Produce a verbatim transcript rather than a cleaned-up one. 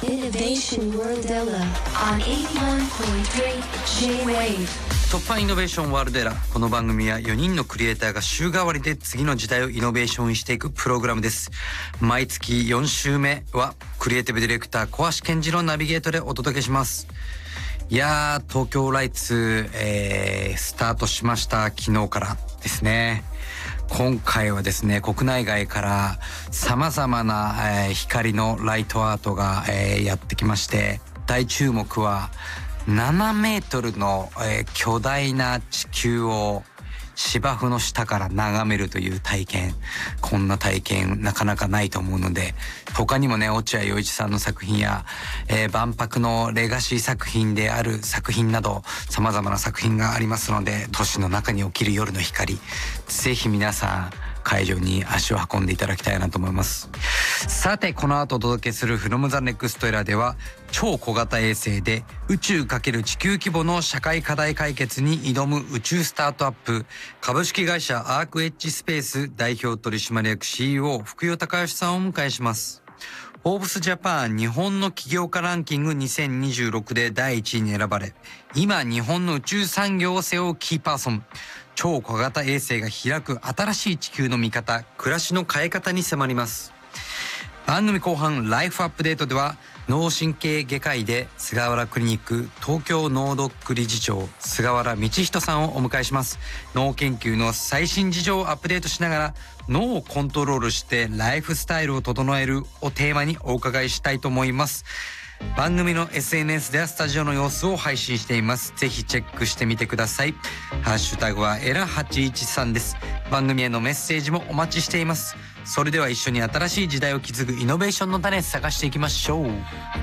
Innovation Worldella on エイティワンポイントスリー J-Wave。 突破イノベーションワールドエラー。この番組はよにんのクリエイターが週替わりで次の時代をイノベーションしていくプログラムです。毎月よん週目はクリエイティブディレクター小橋健次郎ナビゲートでお届けします。いやー、東京ライツ、えー、スタートしました。昨日からですね。今回はですね、国内外から様々な、えー、光のライトアートが、えー、やってきまして、大注目はななメートルの、えー、巨大な地球を芝生の下から眺めるという体験。こんな体験なかなかないと思うので、他にもね、落合陽一さんの作品や、えー、万博のレガシー作品である作品など様々な作品がありますので、都市の中に起きる夜の光、ぜひ皆さん会場に足を運んでいただきたいなと思います。さて、この後お届けする From the Next Era では、超小型衛星で宇宙×地球規模の社会課題解決に挑む宇宙スタートアップ、株式会社アークエッジスペース代表取締役 シーイーオー 福代隆義さんをお迎えします。フォーブスジャパン日本の起業家ランキングにせんにじゅうろくでだいいちいに選ばれ、今日本の宇宙産業を背負うキーパーソン、超小型衛星が開く新しい地球の見方、暮らしの変え方に迫ります。番組後半ライフアップデートでは、脳神経外科医で菅原クリニック東京脳ドック理事長菅原道人さんをお迎えします。脳研究の最新事情をアップデートしながら、脳をコントロールしてライフスタイルを整えるをテーマにお伺いしたいと思います。番組の エスエヌエス ではスタジオの様子を配信しています。ぜひチェックしてみてください。ハッシュタグはエラはちいちさんです。番組へのメッセージもお待ちしています。それでは一緒に新しい時代を築くイノベーションの種探していきましょう。